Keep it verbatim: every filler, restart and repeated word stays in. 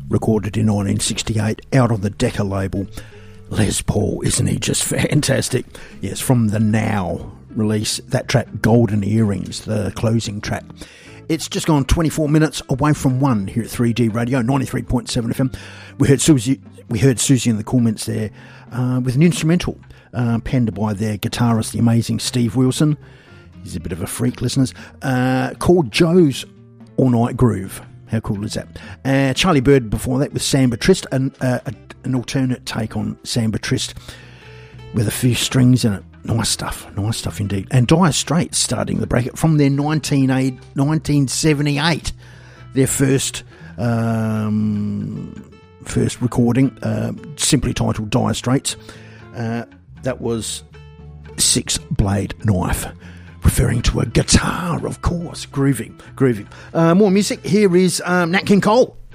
recorded in nineteen sixty-eight, out on the Decca label. Les Paul, isn't he just fantastic? Yes, from the Now release, that track, Golden Earrings, the closing track. It's just gone twenty-four minutes away from one here at three D Radio, ninety-three point seven F M. We heard Susie, we heard Susie and the Cool Mints there uh, with an instrumental uh, penned by their guitarist, the amazing Steve Wilson. He's a bit of a freak, listeners. Uh, called Joe's All Night Groove. How cool is that? Uh, Charlie Bird before that with Samba Trist, and uh, a, an alternate take on Samba Trist with a few strings in it. Nice stuff, nice stuff indeed. And Dire Straits starting the bracket from their nineteen seventy-eight, their first um, first recording, uh, simply titled Dire Straits. Uh, that was Six Blade Knife, referring to a guitar, of course. Groovy, groovy. Uh, more music. Here is um, Nat King Cole.